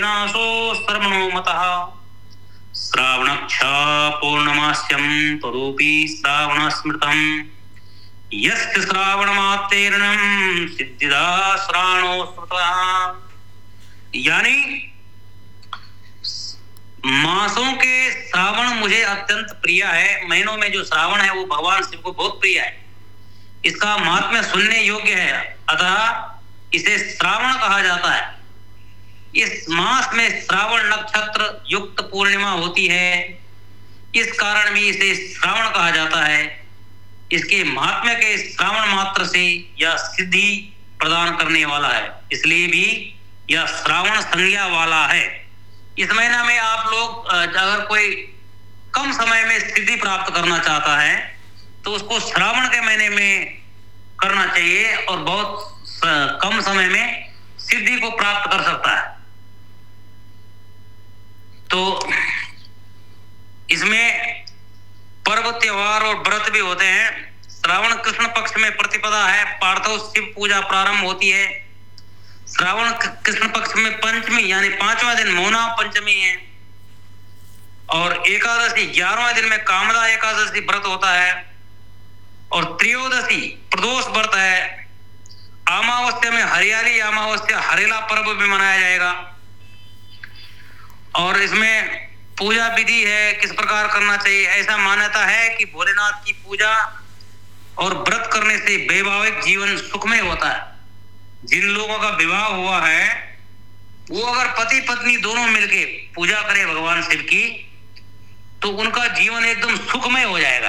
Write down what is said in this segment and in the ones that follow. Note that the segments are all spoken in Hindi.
नाशो सर्वणो मतः श्रावणक्षा पौर्णमास्यं तदोपि श्रावण स्मृतं यस्य श्रावणमात्रेर्णं सिद्धिदा श्रावणो स्मृतः। यानी मासों के श्रावण मुझे अत्यंत प्रिय है। महीनों में जो श्रावण है वो भगवान शिव को बहुत प्रिय है। इसका महात्म्य सुनने योग्य है, अतः इसे श्रावण कहा जाता है। इस मास में श्रावण नक्षत्र युक्त पूर्णिमा होती है, इस कारण भी इसे श्रावण कहा जाता है। इसके महात्म्य के श्रावण मात्र से यह सिद्धि प्रदान करने वाला है, इसलिए भी यह श्रावण संज्ञा वाला है। इस महीना में आप लोग अगर कोई कम समय में सिद्धि प्राप्त करना चाहता है तो उसको श्रावण के महीने में करना चाहिए और बहुत कम समय में सिद्धि को प्राप्त कर सकता है। तो इसमें पर्व त्योहार और व्रत भी होते हैं। श्रावण कृष्ण पक्ष में प्रतिपदा है, पार्थव शिव पूजा प्रारंभ होती है। श्रावण कृष्ण पक्ष में पंचमी यानी 5वां दिन मौना पंचमी है और एकादशी 11वां दिन में कामदा एकादशी व्रत होता है और त्रयोदशी प्रदोष व्रत है। अमावस्या में हरियाली अमावस्या हरेला पर्व भी मनाया जाएगा और इसमें पूजा विधि है, किस प्रकार करना चाहिए। ऐसा मान्यता है कि भोलेनाथ की पूजा और व्रत करने से वैवाहिक जीवन सुखमय होता है। जिन लोगों का विवाह हुआ है वो अगर पति पत्नी दोनों मिलके पूजा करें भगवान शिव की तो उनका जीवन एकदम सुखमय हो जाएगा।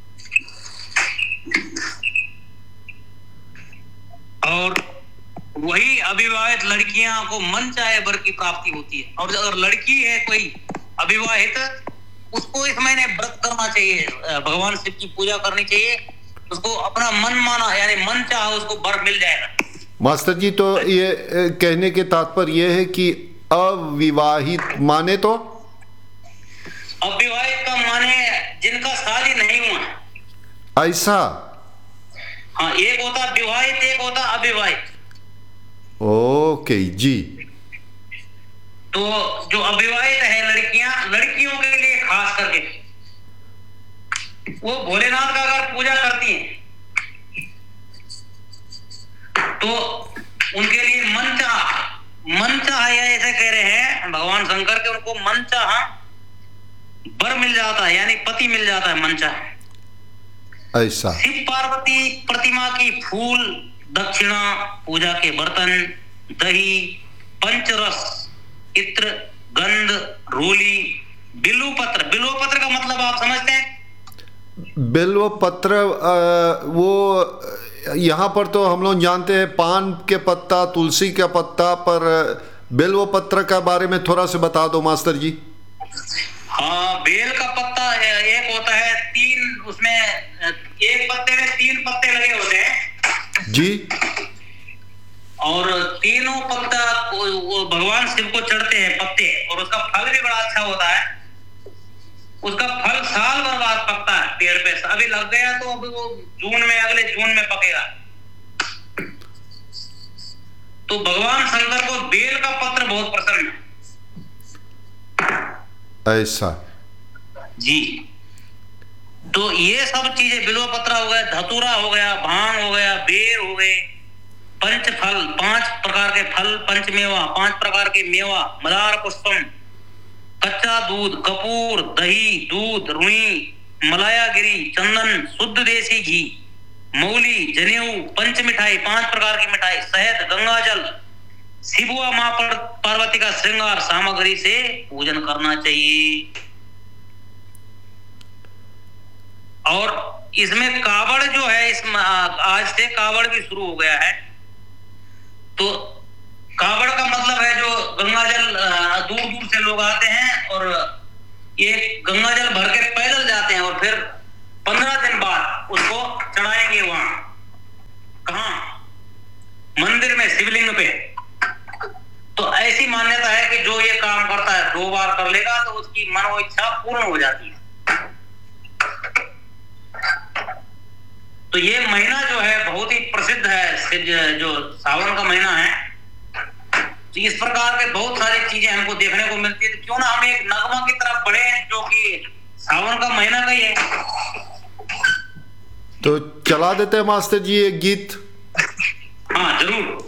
और वही अविवाहित लड़कियां को मन चाहे वर की प्राप्ति होती है। और अगर लड़की है कोई अविवाहित, उसको इस महीने व्रत करना चाहिए, भगवान शिव की पूजा करनी चाहिए, उसको अपना मन माना यानी मन चाहा उसको वर मिल जाएगा। मास्टर जी, तो ये कहने के तात्पर्य ये है कि अविवाहित माने तो अविवाहित का माने जिनका शादी नहीं हुआ, ऐसा। हाँ, एक होता विवाहित एक होता अविवाहित। ओके जी। तो जो अविवाहित है लड़कियों के लिए खास करके वो भोलेनाथ का अगर पूजा करती हैं तो उनके लिए मन चाह या ऐसे कह रहे हैं भगवान शंकर के, उनको मन चाह वर मिल जाता है यानी पति मिल जाता है मन चाह। ऐसा। शिव पार्वती प्रतिमा की फूल दक्षिणा, पूजा के बर्तन, दही, पंचरस, इत्र, गंध, रोली, बिल्व पत्र का मतलब आप समझते हैं? बिल्व पत्र वो यहाँ पर तो हम लोग जानते हैं पान के पत्ता, तुलसी का पत्ता, पर बेल व पत्र का बारे में थोड़ा सा बता दो मास्टर जी। हाँ, बेल का पत्ता एक होता है, तीन, उसमें एक पत्ते में 3 पत्ते लगे होते हैं जी, और तीनों पत्ता वो भगवान शिव को चढ़ते हैं पत्ते, और उसका फल भी बड़ा अच्छा होता है। उसका फल साल भर बाद पकता है पेड़ पे। अभी लग गया तो अभी वो अगले जून में पकेगा। तो भगवान शंकर को बेल का पत्र बहुत पसंद है। ऐसा जी। तो ये सब चीजें, बिल्व पत्र हो गया, धतूरा हो गया, भांग हो गया, बेर हो गए, पंच फल, 5 प्रकार के फल, पंचमेवा, 5 प्रकार के मेवा, मदार पुष्पम, कच्चा दूध, कपूर, दही, दूध, रुई, मलायागिरी, चंदन, शुद्ध देसी घी, मौली, जनेऊ, पंच मिठाई, 5 प्रकार की मिठाई, शहद, गंगा जल, शिवुआ मां पार्वती का श्रृंगार सामग्री से पूजन करना चाहिए। और इसमें कावड़ जो है, आज से कावड़ भी शुरू हो गया है। तो कावड़ का मतलब है जो गंगा जल, दूर दूर से लोग आते हैं और ये गंगा जल भर के पैदल जाते हैं और फिर 15 दिन बाद उसको चढ़ाएंगे। वहां कहां? मंदिर में, शिवलिंग पे। तो ऐसी मान्यता है कि जो ये काम करता है 2 बार कर लेगा तो उसकी मनो इच्छा पूर्ण हो जाती है। तो ये महीना जो है बहुत ही प्रसिद्ध है, जो सावन का महीना है, तो इस प्रकार के बहुत सारी चीजें हमको देखने को मिलती है। तो क्यों ना हम एक नगमा की तरफ बढ़े जो कि सावन का महीना का ही है। तो चला देते हैं मास्टर जी एक गीत। हाँ जरूर।